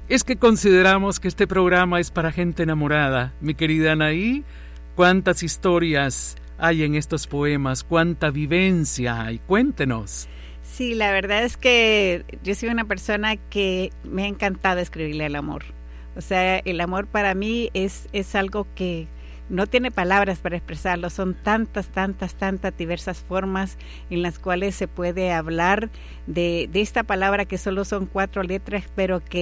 Es que consideramos que este programa es para gente enamorada. Mi querida Anaí, ¿cuántas historias hay en estos poemas? ¿Cuánta vivencia hay? Cuéntenos. Sí, la verdad es que yo soy una persona que me ha encantado escribirle al amor. O sea, el amor para mí es algo que no tiene palabras para expresarlo. Son tantas diversas formas en las cuales se puede hablar de esta palabra que solo son 4 letras, pero que